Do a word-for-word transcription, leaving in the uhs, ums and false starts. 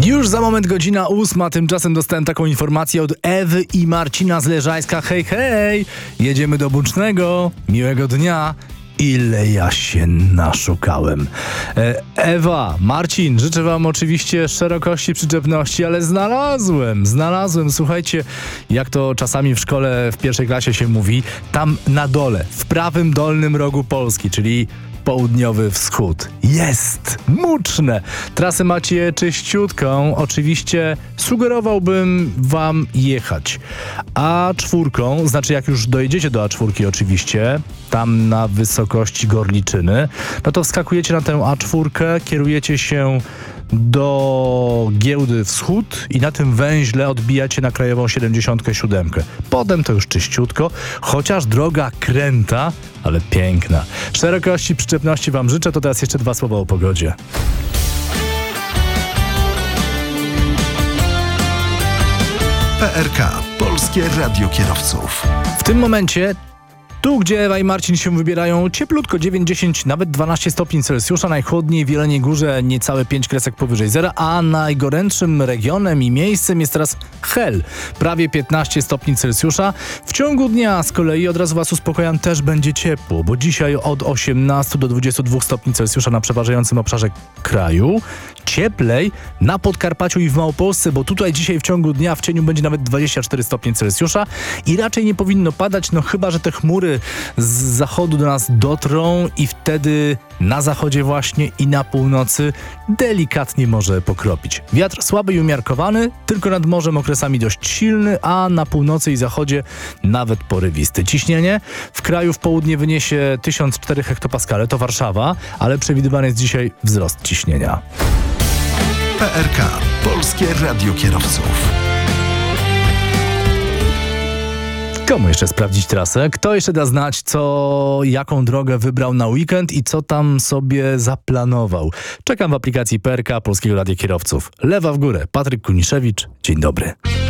Już za moment godzina ósma, tymczasem dostałem taką informację od Ewy i Marcina z Leżajska. Hej, hej, jedziemy do Bucznego. Miłego dnia. Ile ja się naszukałem. E, Ewa, Marcin, życzę wam oczywiście szerokości przyczepności, ale znalazłem, znalazłem, słuchajcie, jak to czasami w szkole w pierwszej klasie się mówi, tam na dole, w prawym dolnym rogu Polski, czyli południowy wschód. Jest! Muczne! Trasę macie czyściutką. Oczywiście sugerowałbym wam jechać A cztery, znaczy jak już dojedziecie do A cztery oczywiście, tam na wysokości Gorliczyny, no to wskakujecie na tę A cztery, kierujecie się do Giełdy Wschód i na tym węźle odbijacie na krajową siedemdziesiąt siedem. Potem to już czyściutko, chociaż droga kręta, ale piękna. Szerokości przyczepności wam życzę, to teraz jeszcze dwa słowa o pogodzie. P R K, Polskie Radio Kierowców. W tym momencie tu, gdzie Ewa i Marcin się wybierają, cieplutko, dziewięć, dziesięć, nawet dwanaście stopni Celsjusza. Najchłodniej w Jeleniej Górze, niecałe pięć kresek powyżej zera, a najgorętszym regionem i miejscem jest teraz Hel, prawie piętnaście stopni Celsjusza. W ciągu dnia z kolei, od razu was uspokajam, też będzie ciepło, bo dzisiaj od osiemnastu do dwudziestu dwóch stopni Celsjusza na przeważającym obszarze kraju. Cieplej na Podkarpaciu i w Małopolsce, bo tutaj dzisiaj w ciągu dnia w cieniu będzie nawet dwadzieścia cztery stopnie Celsjusza i raczej nie powinno padać, no chyba że te chmury z zachodu do nas dotrą i wtedy na zachodzie właśnie i na północy delikatnie może pokropić. Wiatr słaby i umiarkowany, tylko nad morzem okresami dość silny, a na północy i zachodzie nawet porywisty. Ciśnienie w kraju w południe wyniesie tysiąc cztery hektopaskale, to Warszawa, ale przewidywany jest dzisiaj wzrost ciśnienia. P R K, Polskie Radio Kierowców. Komu jeszcze sprawdzić trasę? Kto jeszcze da znać, co, jaką drogę wybrał na weekend i co tam sobie zaplanował? Czekam w aplikacji P R K, Polskiego Radia Kierowców. Lewa w górę. Patryk Kuniszewicz. Dzień dobry.